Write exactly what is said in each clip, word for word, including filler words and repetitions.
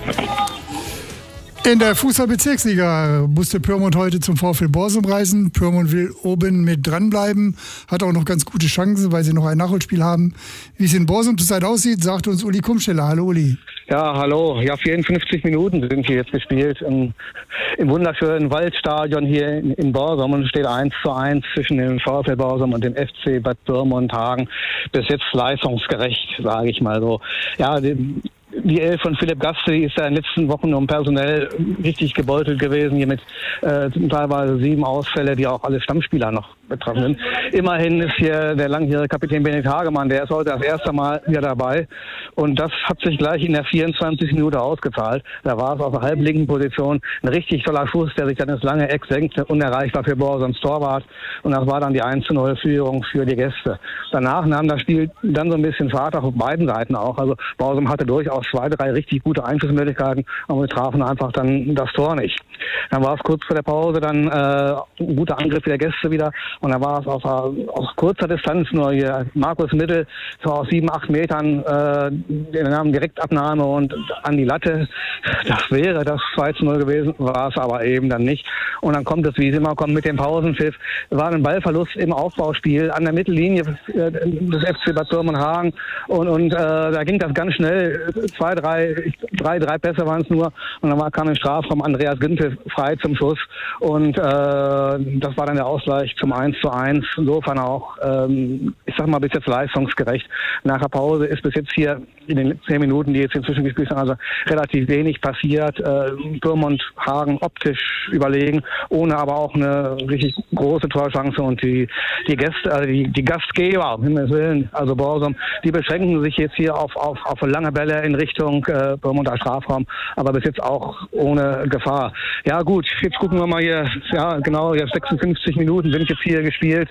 In der Fußball-Bezirksliga musste Pyrmont heute zum VfL Borsum reisen. Pyrmont will oben mit dranbleiben, hat auch noch ganz gute Chancen, weil sie noch ein Nachholspiel haben. Wie es in Borsum zurzeit aussieht, sagt uns Uli Kumsteller. Hallo Uli. Ja, hallo. Ja, vierundfünfzig Minuten sind hier jetzt gespielt im, im wunderschönen Waldstadion hier in, in Borsum und es steht eins zu eins zwischen dem VfL Borsum und dem F C Bad Pyrmont-Hagen. Bis jetzt leistungsgerecht, sage ich mal so. Ja, die, Die Elf von Philipp Gaste ist ja in den letzten Wochen um personell richtig gebeutelt gewesen, hier mit äh, teilweise sieben Ausfälle, die auch alle Stammspieler noch betroffen sind. Immerhin ist hier der langjährige Kapitän Benedikt Hagemann, der ist heute das erste Mal wieder dabei und das hat sich gleich in der vierundzwanzigsten Minute ausgezahlt. Da war es auf der halblinken Position ein richtig toller Schuss, der sich dann ins lange Eck senkte, unerreichbar für Borsums Torwart und das war dann die eins zu null Führung für die Gäste. Danach nahm das Spiel dann so ein bisschen Fahrt auf beiden Seiten auch, also Borsum hatte durchaus zwei, drei richtig gute Einflussmöglichkeiten, aber wir trafen einfach dann das Tor nicht. Dann war es kurz vor der Pause dann äh, ein guter Angriff der Gäste wieder und dann war es aus, aus kurzer Distanz nur hier Markus Mittel, so aus sieben, acht Metern, äh, der nahm Direktabnahme und an die Latte. Das wäre das zwei zu null gewesen, war es aber eben dann nicht. Und dann kommt es, wie es immer kommt, mit dem Pausenpfiff. Es war ein Ballverlust im Aufbauspiel an der Mittellinie des F C Bad Pyrmont-Hagen und, und äh, da ging das ganz schnell. Zwei, drei, drei, drei Pässe waren es nur und dann war, kam im Strafraum Andreas Günther frei zum Schuss und äh, das war dann der Ausgleich zum eins zu eins. Insofern auch, ähm, ich sag mal, bis jetzt leistungsgerecht. Nach der Pause ist bis jetzt hier in den zehn Minuten, die jetzt inzwischen gespielt sind, also relativ wenig passiert. Äh, Pyrmont Hagen optisch überlegen, ohne aber auch eine richtig große Torchance und die, die Gäste, also die, die Gastgeber, um Himmels Willen, also Borsum, die beschränken sich jetzt hier auf, auf, auf lange Bälle in Richtung äh, Pyrmonter Strafraum, aber bis jetzt auch ohne Gefahr. Ja gut, jetzt gucken wir mal hier, ja genau, jetzt sechsundfünfzig Minuten sind jetzt hier gespielt,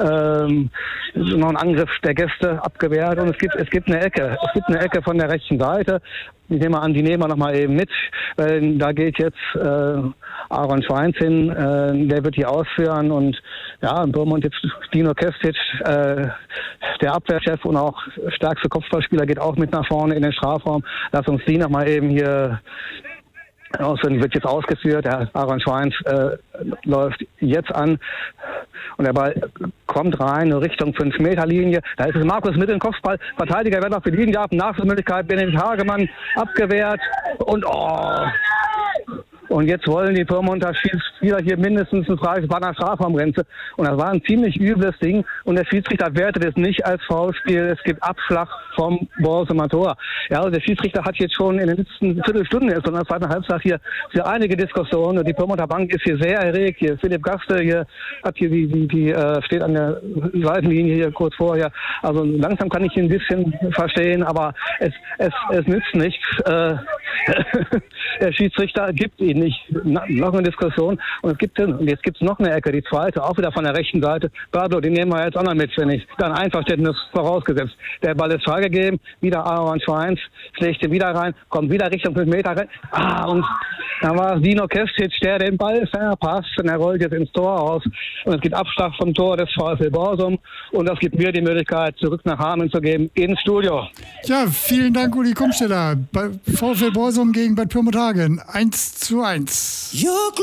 ähm, noch ein Angriff der Gäste abgewehrt und es gibt es gibt eine Ecke, es gibt eine Ecke von der rechten Seite. Ich nehme an, die nehmen wir nochmal eben mit. Äh, da geht jetzt äh, Aaron Schweins hin, äh, der wird die ausführen und ja, in Pyrmont jetzt Dino Kestic, äh, der Abwehrchef und auch stärkste Kopfballspieler, geht auch mit nach vorne in den Strafraum. Lass uns die nochmal eben hier ausführen, wird jetzt ausgeführt. Der Aaron Schweins äh, läuft jetzt an und der Ball kommt rein Richtung fünf Meter Linie. Da ist es Markus mit dem Kopfball. Verteidiger wird auf die Linie gehabt. Nachschussmöglichkeit Benedikt Hagemann abgewehrt und oh. Und jetzt wollen die Pyrmonter Spieler hier mindestens ein freies Ball an der Strafraumgrenze. Und das war ein ziemlich übles Ding. Und der Schiedsrichter wertet es nicht als Foulspiel. Es gibt Abschlag vom Borsumer Tor. Ja, also der Schiedsrichter hat jetzt schon in den letzten Viertelstunden, jetzt in der zweiten Halbzeit hier für einige Diskussionen. Und die Pyrmonter Bank ist hier sehr erregt. Hier Philipp Gaste hier hat hier die, die, die äh, steht an der Seitenlinie hier kurz vorher. Also langsam kann ich ihn ein bisschen verstehen, aber es, es, es nützt nichts. Äh, der Schiedsrichter gibt ihn nicht. Na, noch eine Diskussion. Und es gibt und jetzt gibt es noch eine Ecke, die zweite, auch wieder von der rechten Seite. Bardo, die nehmen wir jetzt auch noch mit, wenn ich dann Einverständnis vorausgesetzt. Der Ball ist freigegeben, wieder Aaron Schweins, schlägt ihn wieder rein, kommt wieder Richtung fünf Meter rein. Ah, und dann war es Dino Kestic, der den Ball verpasst und er rollt jetzt ins Tor aus. Und es gibt Abschlag vom Tor des VfL Borsum und das gibt mir die Möglichkeit, zurück nach Hameln zu gehen, ins Studio. Ja, vielen Dank, Uli Kumsteller. VfL Borsum gegen Bad Pyrmont-Hagen. eins zu eins.